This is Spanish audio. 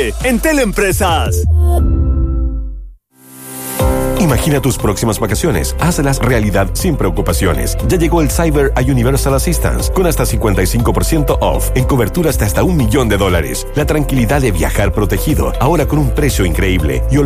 En Teleempresas. Imagina tus próximas vacaciones. Hazlas realidad sin preocupaciones. Ya llegó el Cyber a Universal Assistance con hasta 55% off en coberturas de hasta $1 millón. La tranquilidad de viajar protegido, ahora con un precio increíble. Y